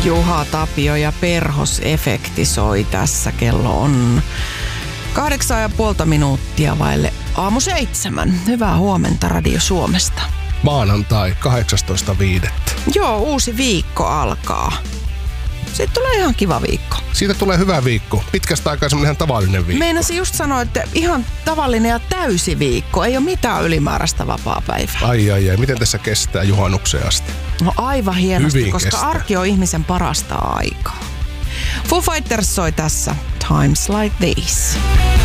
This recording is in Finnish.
Juha Tapio ja Perhos-efekti soi tässä. Kello on 8,5 minuuttia vaille aamu 7. Hyvää huomenta Radio Suomesta. Maanantai 18.5. Joo, uusi viikko alkaa. Siitä tulee ihan kiva viikko. Siitä tulee hyvä viikko. Pitkästä aikaa semmoinen ihan tavallinen viikko. Meinasin just sanoa, että ihan tavallinen ja täysi viikko. Ei ole mitään ylimääräistä vapaapäivää. Ai. Miten tässä kestää juhannukseen asti? No aivan hienosti, Hyvin koska kestää. arki on ihmisen parasta aikaa. Foo Fighters soi tässä Times Like These.